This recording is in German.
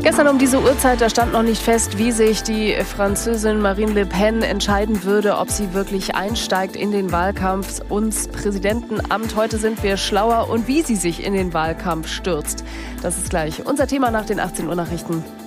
Gestern um diese Uhrzeit, da stand noch nicht fest, wie sich die Französin Marine Le Pen entscheiden würde, ob sie wirklich einsteigt in den Wahlkampf ins Präsidentenamt. Heute sind wir schlauer und wie sie sich in den Wahlkampf stürzt. Das ist gleich unser Thema nach den 18 Uhr Nachrichten.